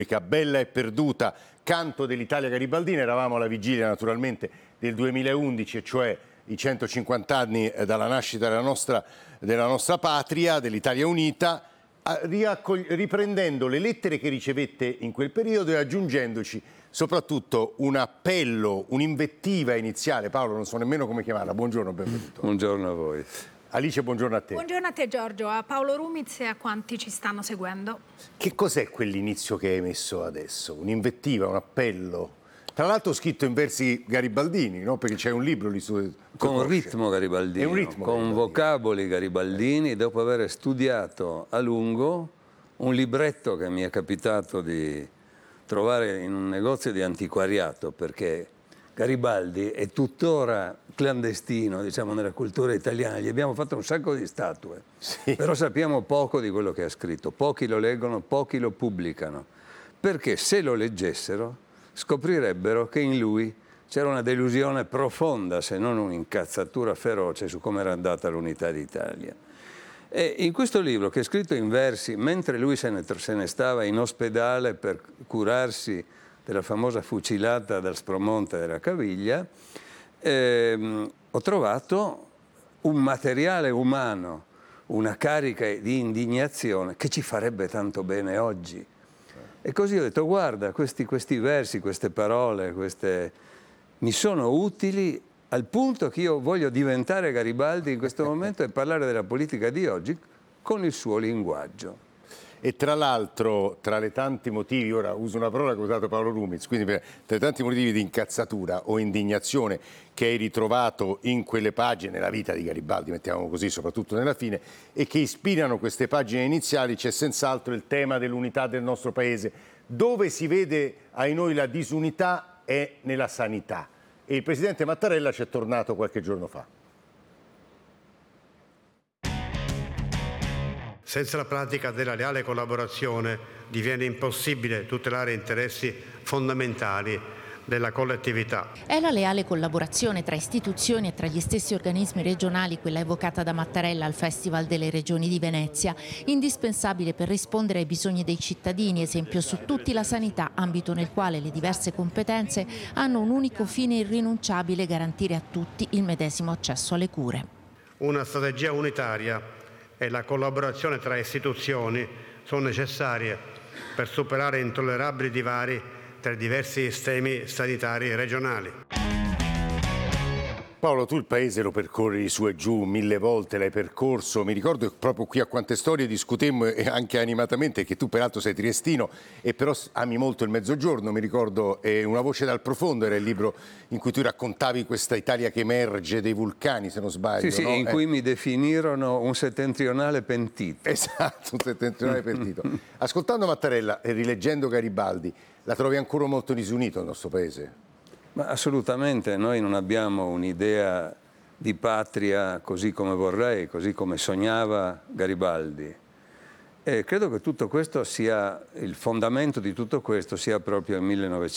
Bella e perduta, canto dell'Italia garibaldina. Eravamo alla vigilia naturalmente del 2011, e cioè i 150 anni dalla nascita della nostra patria, dell'Italia unita, riprendendo le lettere che ricevette in quel periodo e aggiungendoci soprattutto un appello, un'invettiva iniziale. Paolo, non so nemmeno come chiamarla. Buongiorno, benvenuto. Buongiorno a voi. Alice, buongiorno a te. Buongiorno a te Giorgio, a Paolo Rumiz e a quanti ci stanno seguendo. Che cos'è quell'inizio che hai messo adesso? Un'invettiva, un appello? Tra l'altro scritto in versi garibaldini, no? Perché c'è un libro lì su... Con ritmo garibaldino, con vocaboli garibaldini, dopo aver studiato a lungo un libretto che mi è capitato di trovare in un negozio di antiquariato, perché Garibaldi è tuttora clandestino, diciamo, nella cultura italiana. Gli abbiamo fatto un sacco di statue, sì, però sappiamo poco di quello che ha scritto. Pochi lo leggono, pochi lo pubblicano, perché se lo leggessero scoprirebbero che in lui c'era una delusione profonda, se non un'incazzatura feroce su come era andata l'unità d'Italia. E in questo libro, che è scritto in versi, mentre lui se ne stava in ospedale per curarsi della famosa fucilata dal Spromonte della Caviglia, ho trovato un materiale umano, una carica di indignazione che ci farebbe tanto bene oggi. E così ho detto, guarda, questi versi, queste parole, mi sono utili al punto che io voglio diventare Garibaldi in questo momento e parlare della politica di oggi con il suo linguaggio. E tra l'altro, tra i tanti motivi, ora uso una parola che ha usato Paolo Rumiz, quindi tra i tanti motivi di incazzatura o indignazione che hai ritrovato in quelle pagine, nella vita di Garibaldi, mettiamo così, soprattutto nella fine, e che ispirano queste pagine iniziali, c'è senz'altro il tema dell'unità del nostro Paese. Dove si vede, ai noi, la disunità è nella sanità. E il presidente Mattarella ci è tornato qualche giorno fa. Senza la pratica della leale collaborazione diviene impossibile tutelare interessi fondamentali della collettività. È la leale collaborazione tra istituzioni e tra gli stessi organismi regionali quella evocata da Mattarella al Festival delle Regioni di Venezia, indispensabile per rispondere ai bisogni dei cittadini, esempio su tutti la sanità, ambito nel quale le diverse competenze hanno un unico fine irrinunciabile: garantire a tutti il medesimo accesso alle cure. Una strategia unitaria e la collaborazione tra istituzioni sono necessarie per superare intollerabili divari tra i diversi sistemi sanitari regionali. Paolo, tu il paese lo percorri su e giù 1000 volte, l'hai percorso. Mi ricordo che proprio qui a Quante Storie discutemmo anche animatamente, che tu peraltro sei triestino e però ami molto il Mezzogiorno. Mi ricordo Una voce dal profondo era il libro in cui tu raccontavi questa Italia che emerge dei vulcani, se non sbaglio. Sì, no? In cui mi definirono un settentrionale pentito. Esatto, un settentrionale pentito. Ascoltando Mattarella e rileggendo Garibaldi, la trovi ancora molto disunito il nostro paese? Ma assolutamente, noi non abbiamo un'idea di patria così come vorrei, così come sognava Garibaldi. E credo che tutto questo sia, il fondamento di tutto questo sia proprio il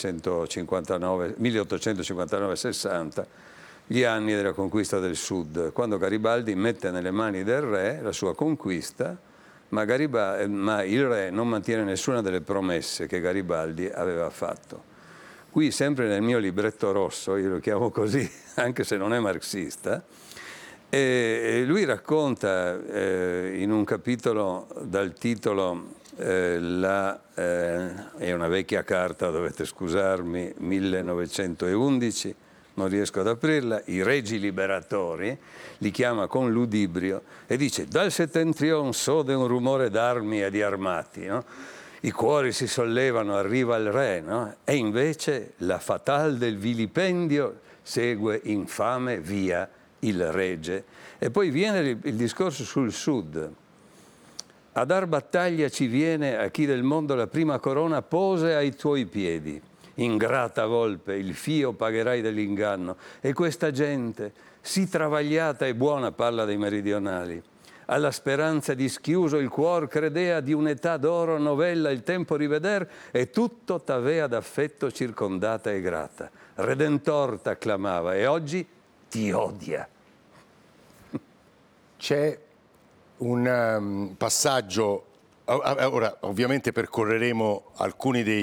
1859-60, gli anni della conquista del Sud, quando Garibaldi mette nelle mani del re la sua conquista, ma il re non mantiene nessuna delle promesse che Garibaldi aveva fatto. Qui, sempre nel mio libretto rosso, io lo chiamo così, anche se non è marxista, e lui racconta in un capitolo dal titolo, è una vecchia carta, dovete scusarmi, 1911, non riesco ad aprirla, i regi liberatori, li chiama con ludibrio e dice: dal settentrion sode un rumore d'armi e di armati, no? I cuori si sollevano, arriva il re, no? E invece la fatal del vilipendio segue infame via il regge. E poi viene il discorso sul Sud. A dar battaglia ci viene a chi del mondo la prima corona pose ai tuoi piedi. Ingrata volpe, il fio pagherai dell'inganno. E questa gente, sì travagliata e buona, parla dei meridionali, alla speranza di schiuso il cuor credea di un'età d'oro novella il tempo riveder e tutto t'avea d'affetto circondata e grata. Redentor t'acclamava e oggi ti odia. C'è un passaggio, ora ovviamente percorreremo alcuni dei